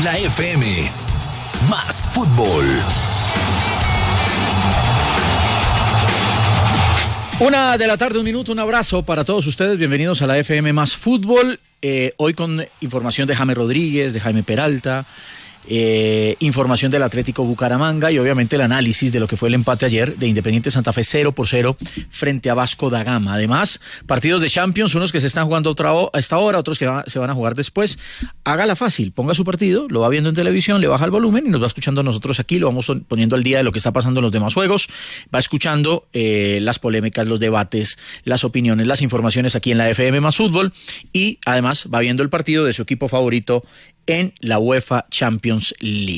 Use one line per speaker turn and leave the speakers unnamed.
la FM. Más fútbol.
1:00 PM, un abrazo para todos ustedes, bienvenidos a la FM Más Fútbol, hoy con información de James Rodríguez, de Jaime Peralta, información del Atlético Bucaramanga y obviamente el análisis de lo que fue el empate ayer de Independiente Santa Fe 0-0 frente a Vasco da Gama. Además, partidos de Champions, unos que se están jugando a esta hora, otros que se van a jugar después. Hágala fácil, ponga su partido, lo va viendo en televisión, le baja el volumen y nos va escuchando nosotros aquí, lo vamos poniendo al día de lo que está pasando en los demás juegos, va escuchando las polémicas, los debates, las opiniones, las informaciones aquí en la FM Más Fútbol y además va viendo el partido de su equipo favorito en la UEFA Champions League.